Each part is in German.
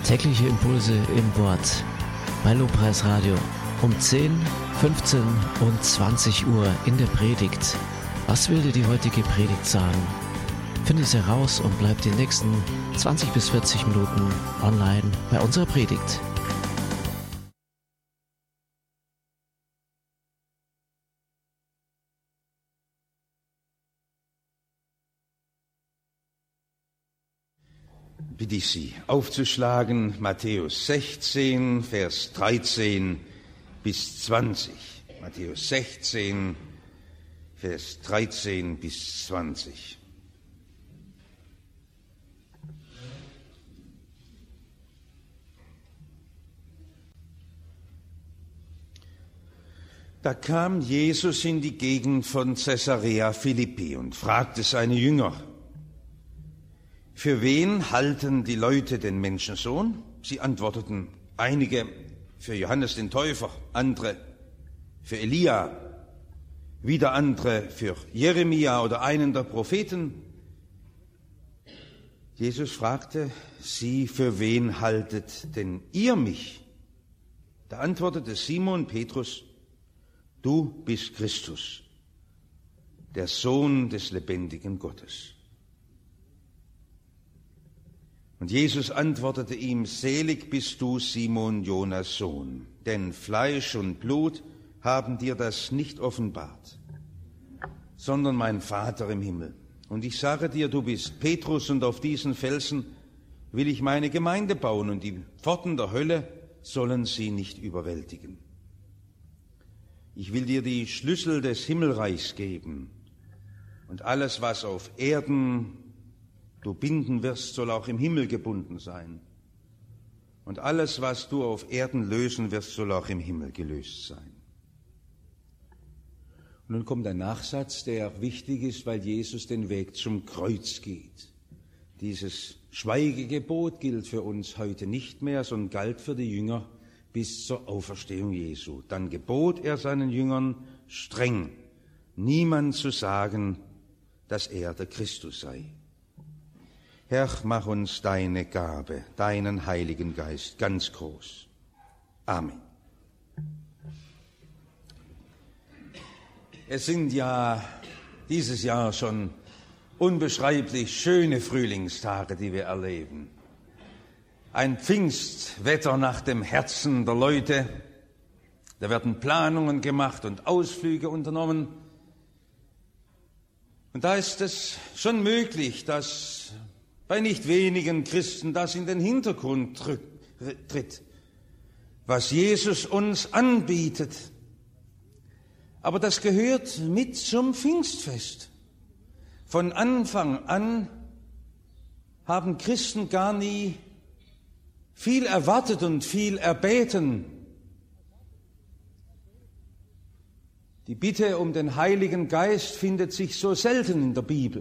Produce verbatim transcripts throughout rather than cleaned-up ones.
Tägliche Impulse im Wort bei Lobpreis Radio um zehn, fünfzehn und zwanzig Uhr in der Predigt. Was will dir die heutige Predigt sagen? Finde es heraus und bleib die nächsten zwanzig bis vierzig Minuten online bei unserer Predigt. Bitte ich Sie, aufzuschlagen, Matthäus sechzehn, Vers dreizehn bis zwanzig. Matthäus sechzehn, Vers dreizehn bis zwanzig. Da kam Jesus in die Gegend von Caesarea Philippi und fragte seine Jünger: Für wen halten die Leute den Menschensohn? Sie antworteten, einige für Johannes den Täufer, andere für Elia, wieder andere für Jeremia oder einen der Propheten. Jesus fragte sie, für wen haltet denn ihr mich? Da antwortete Simon Petrus, du bist Christus, der Sohn des lebendigen Gottes. Und Jesus antwortete ihm, selig bist du, Simon, Jonas Sohn, denn Fleisch und Blut haben dir das nicht offenbart, sondern mein Vater im Himmel. Und ich sage dir, du bist Petrus, und auf diesen Felsen will ich meine Gemeinde bauen, und die Pforten der Hölle sollen sie nicht überwältigen. Ich will dir die Schlüssel des Himmelreichs geben, und alles, was auf Erden du binden wirst, soll auch im Himmel gebunden sein. Und alles, was du auf Erden lösen wirst, soll auch im Himmel gelöst sein. Und nun kommt ein Nachsatz, der wichtig ist, weil Jesus den Weg zum Kreuz geht. Dieses Schweigegebot gilt für uns heute nicht mehr, sondern galt für die Jünger bis zur Auferstehung Jesu. Dann gebot er seinen Jüngern streng, niemand zu sagen, dass er der Christus sei. Herr, mach uns deine Gabe, deinen Heiligen Geist ganz groß. Amen. Es sind ja dieses Jahr schon unbeschreiblich schöne Frühlingstage, die wir erleben. Ein Pfingstwetter nach dem Herzen der Leute. Da werden Planungen gemacht und Ausflüge unternommen. Und da ist es schon möglich, dass bei nicht wenigen Christen das in den Hintergrund tritt, was Jesus uns anbietet. Aber das gehört mit zum Pfingstfest. Von Anfang an haben Christen gar nie viel erwartet und viel erbeten. Die Bitte um den Heiligen Geist findet sich so selten in der Bibel.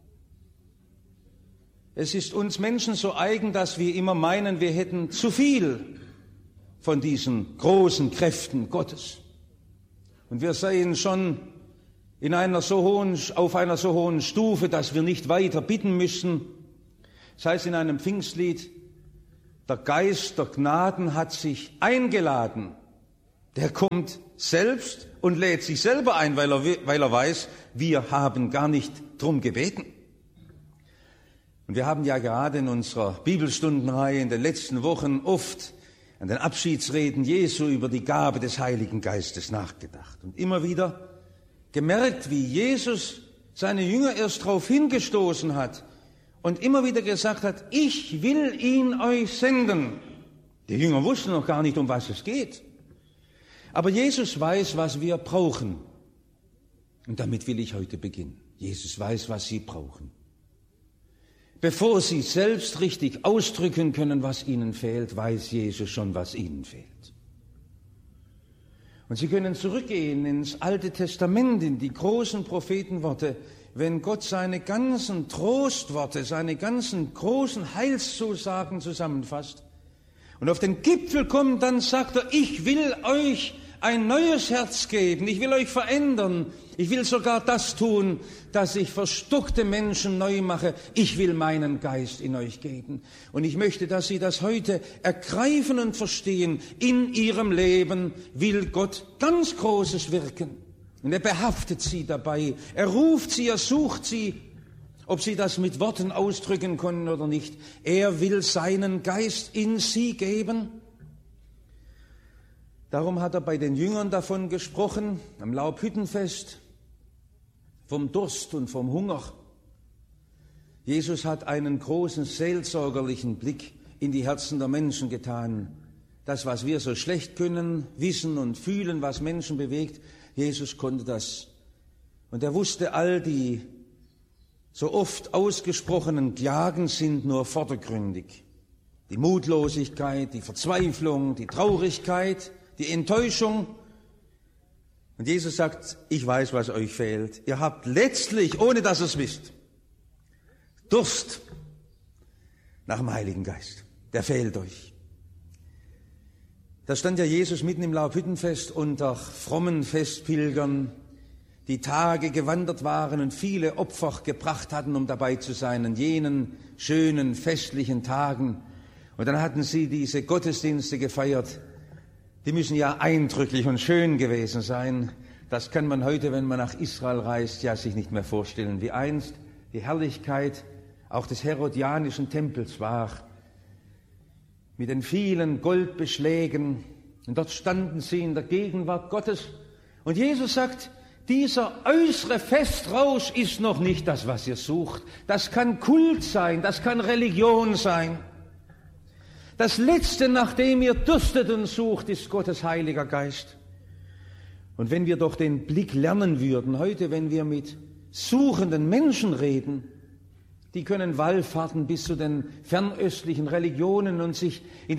Es ist uns Menschen so eigen, dass wir immer meinen, wir hätten zu viel von diesen großen Kräften Gottes. Und wir seien schon in einer so hohen, auf einer so hohen Stufe, dass wir nicht weiter bitten müssen. Das heißt in einem Pfingstlied, der Geist der Gnaden hat sich eingeladen. Der kommt selbst und lädt sich selber ein, weil er, weil er weiß, wir haben gar nicht drum gebeten. Und wir haben ja gerade in unserer Bibelstundenreihe in den letzten Wochen oft an den Abschiedsreden Jesu über die Gabe des Heiligen Geistes nachgedacht und immer wieder gemerkt, wie Jesus seine Jünger erst darauf hingestoßen hat und immer wieder gesagt hat, ich will ihn euch senden. Die Jünger wussten noch gar nicht, um was es geht. Aber Jesus weiß, was wir brauchen. Und damit will ich heute beginnen. Jesus weiß, was sie brauchen. Bevor sie selbst richtig ausdrücken können, was ihnen fehlt, weiß Jesus schon, was ihnen fehlt. Und sie können zurückgehen ins Alte Testament, in die großen Prophetenworte, wenn Gott seine ganzen Trostworte, seine ganzen großen Heilszusagen zusammenfasst. Und auf den Gipfel kommt, dann sagt er, ich will euch ein neues Herz geben. Ich will euch verändern. Ich will sogar das tun, dass ich verstockte Menschen neu mache. Ich will meinen Geist in euch geben. Und ich möchte, dass Sie das heute ergreifen und verstehen. In Ihrem Leben will Gott ganz Großes wirken. Und er behaftet Sie dabei. Er ruft Sie, er sucht Sie. Ob Sie das mit Worten ausdrücken können oder nicht. Er will seinen Geist in Sie geben. Darum hat er bei den Jüngern davon gesprochen, am Laubhüttenfest, vom Durst und vom Hunger. Jesus hat einen großen seelsorgerlichen Blick in die Herzen der Menschen getan. Das, was wir so schlecht können, wissen und fühlen, was Menschen bewegt, Jesus konnte das. Und er wusste, all die so oft ausgesprochenen Klagen sind nur vordergründig. Die Mutlosigkeit, die Verzweiflung, die Traurigkeit, die Enttäuschung. Und Jesus sagt, ich weiß, was euch fehlt. Ihr habt letztlich, ohne dass ihr es wisst, Durst nach dem Heiligen Geist. Der fehlt euch. Da stand ja Jesus mitten im Laubhüttenfest unter frommen Festpilgern, die Tage gewandert waren und viele Opfer gebracht hatten, um dabei zu sein, an jenen schönen, festlichen Tagen. Und dann hatten sie diese Gottesdienste gefeiert. Die müssen ja eindrücklich und schön gewesen sein. Das kann man heute, wenn man nach Israel reist, ja sich nicht mehr vorstellen, wie einst die Herrlichkeit auch des herodianischen Tempels war, mit den vielen Goldbeschlägen. Und dort standen sie in der Gegenwart Gottes. Und Jesus sagt, dieser äußere Festrausch ist noch nicht das, was ihr sucht. Das kann Kult sein, das kann Religion sein. Das Letzte, nach dem ihr dürstet und sucht, ist Gottes Heiliger Geist. Und wenn wir doch den Blick lernen würden, heute, wenn wir mit suchenden Menschen reden, die können wallfahrten bis zu den fernöstlichen Religionen und sich in